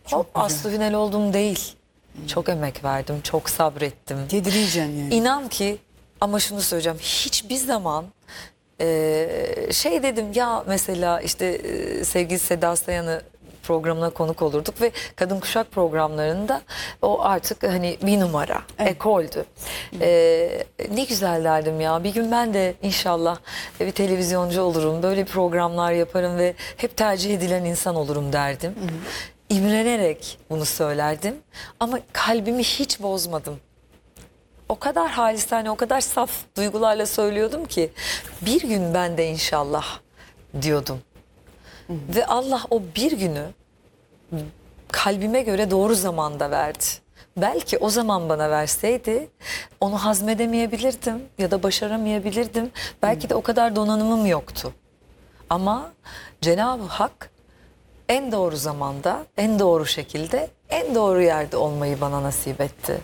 Hop Aslı Hünel oldum değil. Çok emek verdim, çok sabrettim. Yedireceksin yani. İnan ki, ama şunu söyleyeceğim, hiçbir zaman şey dedim ya, mesela işte sevgili Seda Sayan'ı programına konuk olurduk ve kadın kuşak programlarında o artık hani bir numara, ekoldü. Ne güzel derdim ya, bir gün ben de inşallah bir televizyoncu olurum, böyle programlar yaparım ve hep tercih edilen insan olurum derdim. İmrenerek bunu söylerdim ama kalbimi hiç bozmadım. O kadar halisane, o kadar saf duygularla söylüyordum ki bir gün ben de inşallah diyordum. Ve Allah o bir günü kalbime göre doğru zamanda verdi. Belki o zaman bana verseydi onu hazmedemeyebilirdim ya da başaramayabilirdim. Belki de o kadar donanımım yoktu. Ama Cenab-ı Hak en doğru zamanda, en doğru şekilde, en doğru yerde olmayı bana nasip etti.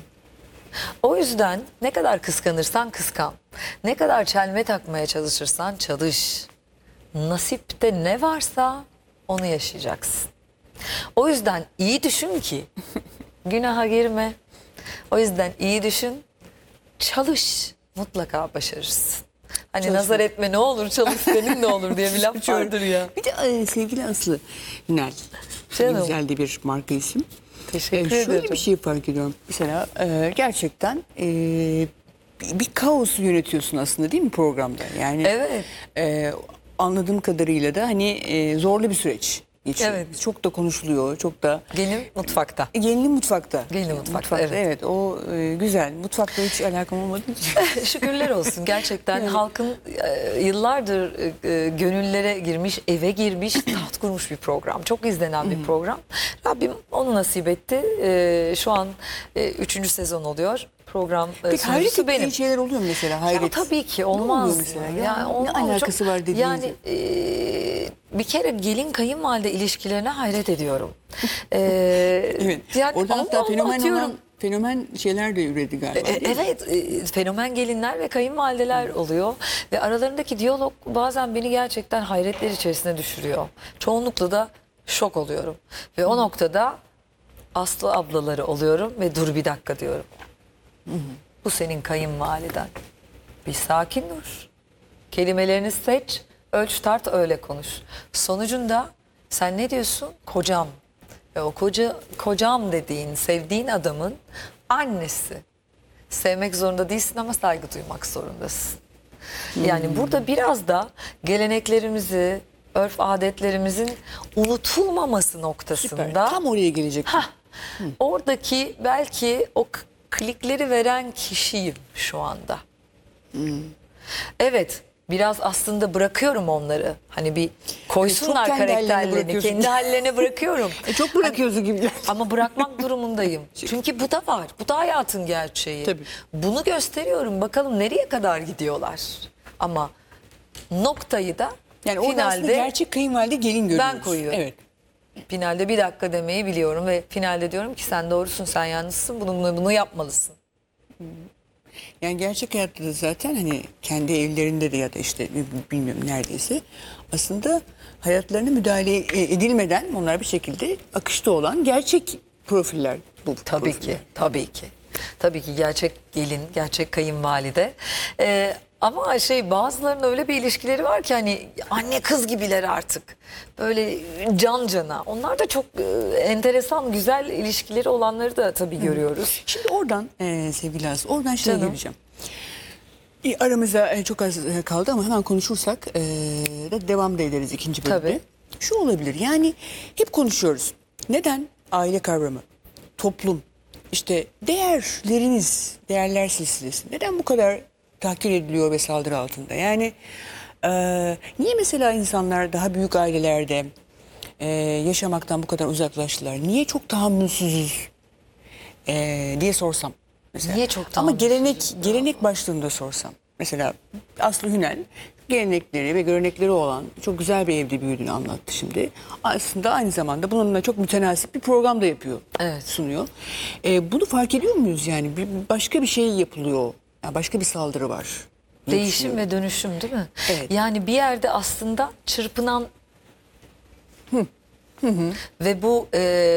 O yüzden ne kadar kıskanırsan kıskan, ne kadar çelme takmaya çalışırsan çalış. Nasipte ne varsa onu yaşayacaksın. O yüzden iyi düşün ki günaha girme. O yüzden iyi düşün, çalış, mutlaka başarırsın. Hani Çalışma. nazar etme, ne olur çalış senin de olur diye bir laf vardır ya. Bir de sevgili Aslı Hünel. Canım. Güzel de bir marka isim. Teşekkür Şöyle ederim. bir şey fark ediyorum. Mesela gerçekten bir kaos yönetiyorsun aslında, değil mi programda? Yani Evet. anladığım kadarıyla da hani zorlu bir süreç geçiyor. Evet. Çok da konuşuluyor, çok da Gelin mutfakta. Gelinin mutfakta. Gelinin mutfakta, evet. Evet, o güzel. Mutfakla hiç alakam olmadığı için. Şükürler olsun gerçekten, Yani. halkın yıllardır gönüllere girmiş, eve girmiş, taht kurmuş bir program. Çok izlenen bir program. Rabbim onu nasip etti. Şu an 3. sezon oluyor. Program Peki hayret sunucusu ettiğin benim. şeyler oluyor mu mesela? Hayret. Ya tabii ki Ne olmaz. oluyor mesela? Yani ne olmaz. alakası var dediğinizde? Yani bir kere gelin kayınvalide ilişkilerine hayret ediyorum. Evet. Yani Orada hatta Allah fenomen diyorum. olan fenomen şeyler de üredi galiba. değil mi? Evet, fenomen gelinler ve kayınvalideler oluyor ve aralarındaki diyalog bazen beni gerçekten hayretler içerisine düşürüyor. Çoğunlukla da şok oluyorum ve o noktada Aslı ablaları oluyorum ve dur bir dakika diyorum. Bu senin kayınvaliden. Bir sakin dur. Kelimelerini seç, ölç tart, öyle konuş. Sonucunda sen ne diyorsun? Kocam. Ve o kocam dediğin, sevdiğin adamın annesi. Sevmek zorunda değilsin ama saygı duymak zorundasın. Yani burada biraz da geleneklerimizi, örf adetlerimizin unutulmaması noktasında. Süper. Tam oraya gelecektim. Oradaki belki o klikleri veren kişiyim şu anda. Evet, biraz aslında bırakıyorum onları. Hani bir koysunlar çok kendi hallerine karakterlerini, bırakıyorsun. kendi hallerine bırakıyorum. Çok bırakıyorsun gibi. Ama bırakmak durumundayım. Çünkü bu da var. Bu da hayatın gerçeği. Tabii. Bunu gösteriyorum. Bakalım nereye kadar gidiyorlar. Ama noktayı da Yani orada aslında finalde gerçek kayınvalide gelin görüyoruz. ben koyuyorum. Evet. Finalde bir dakika demeyi biliyorum ve finalde diyorum ki sen doğrusun, sen yanlışsın, bunu yapmalısın. Yani gerçek hayatta da zaten hani kendi evlerinde de ya da işte bilmiyorum neredeyse aslında hayatlarına müdahale edilmeden onlar bir şekilde akışta olan gerçek profiller bu. Tabii profiller. ki, tabii ki. Tabii ki gerçek gelin, gerçek kayınvalide. Ama bazılarının öyle bir ilişkileri var ki hani anne kız gibiler artık. Böyle can cana. Onlar da çok enteresan, güzel ilişkileri olanları da tabii görüyoruz. Şimdi oradan sevgili Aslı, oradan şeye Canım. geleceğim. Aramızda çok az kaldı ama hemen konuşursak da devam da ederiz ikinci bölümde. Tabii. Şu olabilir, yani hep konuşuyoruz. Neden aile kavramı, toplum, işte değerlerimiz, değerler silsilesi neden bu kadar tahkir ediliyor ve saldırı altında? Yani niye mesela insanlar daha büyük ailelerde yaşamaktan bu kadar uzaklaştılar? Niye çok tahammülsüzüz diye sorsam. Mesela. Niye çok Ama tahammülsüzüz? gelenek başlığında sorsam. Mesela Aslı Hünel gelenekleri ve görenekleri olan çok güzel bir evde büyüdüğünü anlattı şimdi. Aslında aynı zamanda bununla çok mütenasip bir program da yapıyor, Evet. sunuyor. Bunu fark ediyor muyuz yani? Başka bir şey yapılıyor. Yani başka bir saldırı var. Değişim ve dönüşüm, değil mi? Evet. Yani bir yerde aslında çırpınan ve bu